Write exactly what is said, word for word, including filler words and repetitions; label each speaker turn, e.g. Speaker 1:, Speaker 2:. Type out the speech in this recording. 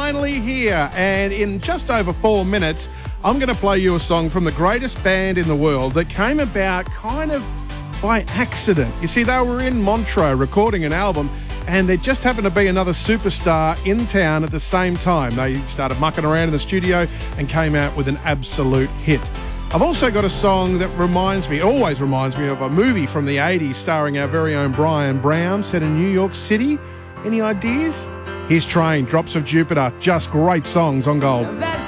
Speaker 1: finally here, and in just over four minutes, I'm going to play you a song from the greatest band in the world that came about kind of by accident. You see, they were in Montreux recording an album, and there just happened to be another superstar in town at the same time. They started mucking around in the studio and came out with an absolute hit. I've also got a song that reminds me, always reminds me of a movie from the eighties starring our very own Brian Brown, set in New York City. Any ideas? Here's Train, Drops of Jupiter. Just great songs on Gold.